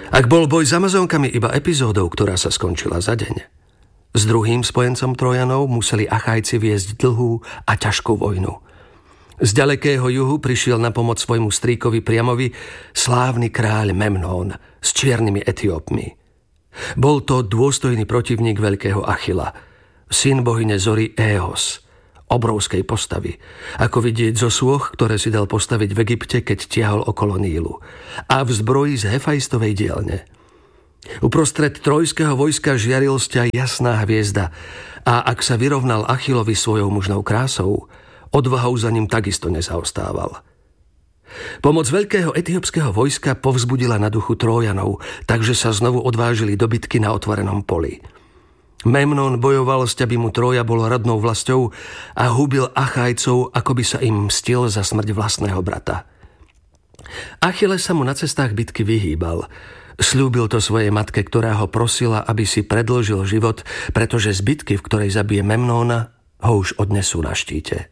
Ak bol boj s Amazónkami iba epizódou, ktorá sa skončila za deň, s druhým spojencom Trojanov museli Achajci viesť dlhú a ťažkú vojnu. Z ďalekého juhu prišiel na pomoc svojmu strýkovi Priamovi slávny kráľ Memnón s čiernymi Etiópmi. Bol to dôstojný protivník veľkého Achila, syn bohyne Zory Éos, obrovskej postavy, ako vidieť zo sôch, ktoré si dal postaviť v Egypte, keď tiahol okolo Nílu, a v zbroji z Hefajstovej dielne. Uprostred trojského vojska žiaril sťa jasná hviezda a ak sa vyrovnal Achilovi svojou mužnou krásou, odvahou za ním takisto nezaostával. Pomoc veľkého etiópskeho vojska povzbudila na duchu Trójanov, takže sa znovu odvážili do bitky na otvorenom poli. Memnón bojoval, sťaby mu Trója bolo rodnou vlastou a hubil Achajcov, ako by sa im mstil za smrť vlastného brata. Achilles sa mu na cestách bitky vyhýbal. Sľúbil to svojej matke, ktorá ho prosila, aby si predĺžil život, pretože z bitky, v ktorej zabije Memnóna, ho už odnesú na štíte.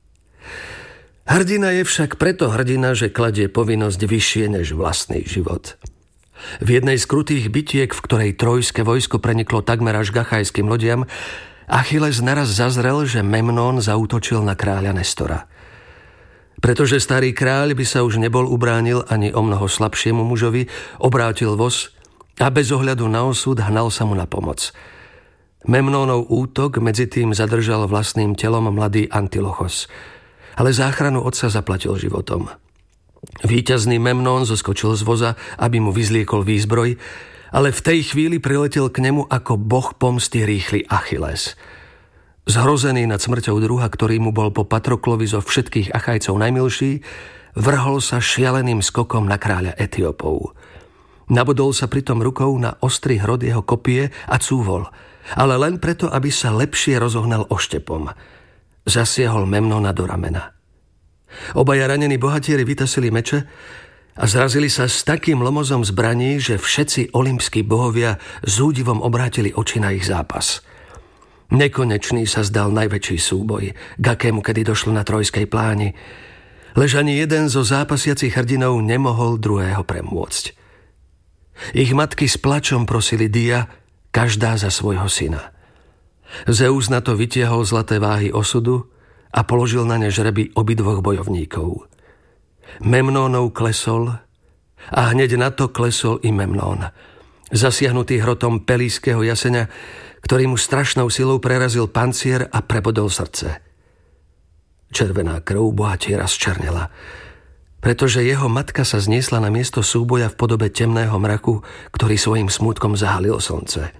Hrdina je však preto hrdina, že kladie povinnosť vyššie než vlastný život. V jednej z krutých bitiek, v ktorej trojské vojsko preniklo takmer až k achajským lodiam, Achilles naraz zazrel, že Memnón zaútočil na kráľa Nestora. Pretože starý kráľ by sa už nebol ubránil ani o mnoho slabšiemu mužovi, obrátil voz a bez ohľadu na osud hnal sa mu na pomoc. Memnónov útok medzi tým zadržal vlastným telom mladý Antilochos, ale záchranu otca zaplatil životom. Víťazný Memnón zoskočil z voza, aby mu vyzliekol výzbroj, ale v tej chvíli priletel k nemu ako boh pomsty rýchly Achilles. Zhrozený nad smrťou druha, ktorý mu bol po Patroklovi zo všetkých Achajcov najmilší, vrhol sa šialeným skokom na kráľa Etiópov. Nabodol sa pritom rukou na ostrý hrot jeho kopie a cúvol, ale len preto, aby sa lepšie rozohnal oštepom. Zasiahol Memnóna do ramena. Obaja ranení bohatieri vytasili meče a zrazili sa s takým lomozom zbraní, že všetci olympskí bohovia s údivom obrátili oči na ich zápas. Nekonečný sa zdal najväčší súboj, k akému kedy došlo na trojskej pláni, lež ani jeden zo zápasiacich hrdinov nemohol druhého premôcť. Ich matky s plačom prosili Dia, každá za svojho syna. Zeus na to vytiahol zlaté váhy osudu a položil na ne žreby obidvoch bojovníkov. Memnónov klesol a hneď na to klesol i Memnón, zasiahnutý hrotom pelískeho jaseňa, ktorý mu strašnou silou prerazil pancier a prebodol srdce. Červená krv bohatiera zčernela, pretože jeho matka sa zniesla na miesto súboja v podobe temného mraku, ktorý svojim smútkom zahalil slnce.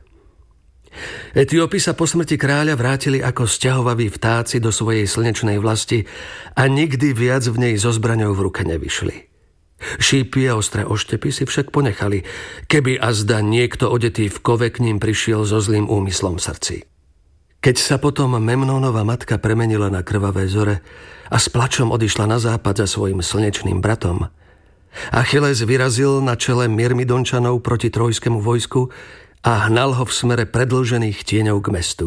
Etiópi sa po smrti kráľa vrátili ako sťahovaví vtáci do svojej slnečnej vlasti a nikdy viac v nej so zbraňou v ruke nevyšli. Šípy a ostré oštepy si však ponechali, keby azda niekto odetý v kove k ním prišiel so zlým úmyslom v srdci. Keď sa potom Memnónova matka premenila na krvavé zore a s plačom odišla na západ za svojim slnečným bratom, Achilles vyrazil na čele Myrmidončanov proti trojskému vojsku a hnal ho v smere predĺžených tieňov k mestu.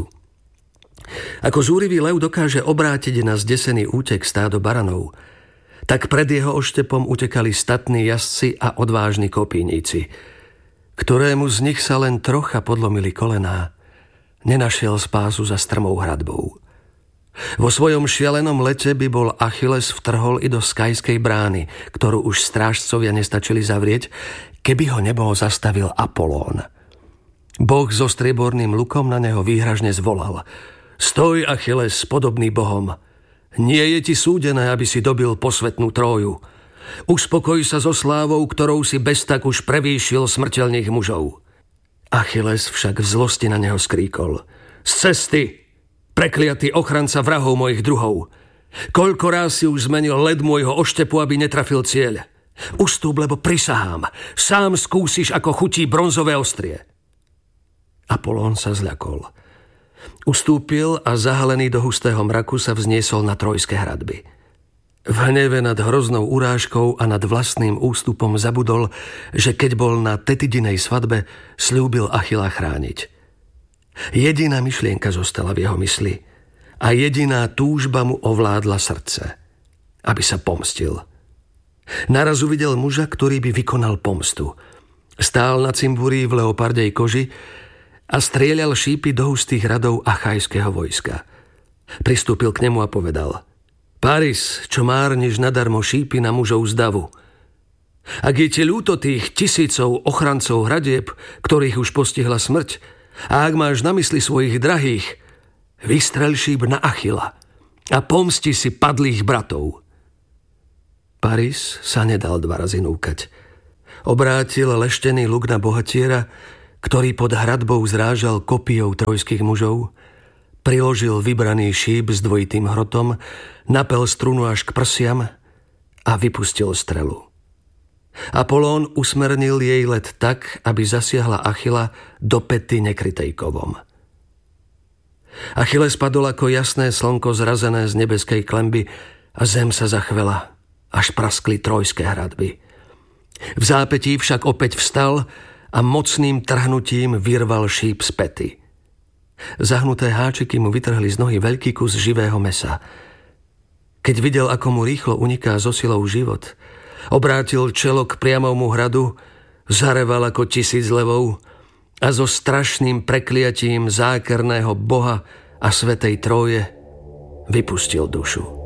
Ako zúrivý lev dokáže obrátiť na zdesený útek stádo baranov, tak pred jeho oštepom utekali statní jazdci a odvážni kopíníci. Ktorému z nich sa len trocha podlomili kolená, nenašiel spásu za strmou hradbou. Vo svojom šialenom lete by bol Achilles vtrhol i do Skajskej brány, ktorú už strážcovia nestačili zavrieť, keby ho nebol zastavil Apolón. Boh so strieborným lukom na neho výhražne zvolal: Stoj, Achilles, podobný bohom! Nie je ti súdené, aby si dobil posvetnú Tróju. Uspokoj sa so slávou, ktorou si bez tak už prevýšil smrteľných mužov. Achilles však v zlosti na neho skríkol: Z cesty, prekliatý ochranca vrahov mojich druhov! Koľko ráz si už zmenil led môjho oštepu, aby netrafil cieľ? Ustúp, lebo prisahám, sám skúsiš, ako chutí bronzové ostrie. Apolón sa zľakol. Ustúpil a zahalený do hustého mraku sa vzniesol na trojské hradby. V hneve nad hroznou urážkou a nad vlastným ústupom zabudol, že keď bol na Tetidinej svadbe, sľúbil Achila chrániť. Jediná myšlienka zostala v jeho mysli a jediná túžba mu ovládla srdce, aby sa pomstil. Naraz uvidel muža, ktorý by vykonal pomstu. Stál na cimbúri v leopardej koži a strieľal šípy do hustých radov achajského vojska. Pristúpil k nemu a povedal: Paris, čo márniš nadarmo šípy na mužov z davu. Ak je ti ľúto tých tisícov ochrancov hradieb, ktorých už postihla smrť, a ak máš na mysli svojich drahých, vystrel šíp na Achila a pomsti si padlých bratov. Paris sa nedal 2 razy núkať. Obrátil leštený luk na bohatiera, ktorý pod hradbou zrážal kopijou trojských mužov, priložil vybraný šíp s dvojitým hrotom, napel strunu až k prsiam a vypustil strelu. Apolón usmernil jej let tak, aby zasiahla Achila do päty nekrytej kovom. Achilles padol ako jasné slnko zrazené z nebeskej klemby a zem sa zachvela, až praskli trojské hradby. V zápätí však opäť vstal a mocným trhnutím vyrval šíp z päty. Zahnuté háčiky mu vytrhli z nohy veľký kus živého mesa. Keď videl, ako mu rýchlo uniká so silou život, obrátil čelo k priamomu hradu, zareval ako 1000 levov a so strašným prekliatím zákerného Boha a svätej Tróje vypustil dušu.